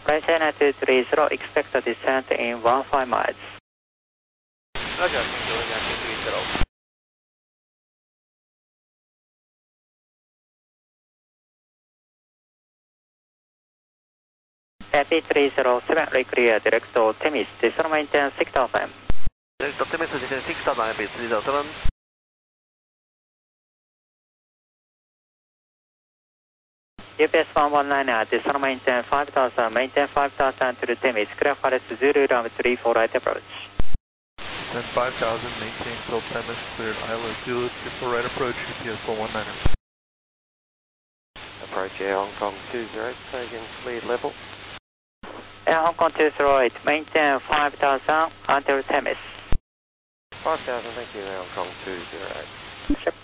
Flight China 230, expect a descent in 15 miles. Roger, California 230. Happy 307, reclear direct to Temis, descent maintain 6000. Direct to Temis, descent 6000, Happy 307. UPS 119, descent maintain 5000, maintain 5000 to the Temis, clear for Zulu runway 34 right approach. Descend 5000, maintain till Temis, cleared Isla Zulu 34 right approach, UPS 119. Approach Air Hong Kong 20, taking lead level. Air Hong Kong 208, maintain 5000 until Temis. 5000, thank you, Air Hong Kong 208. Sure.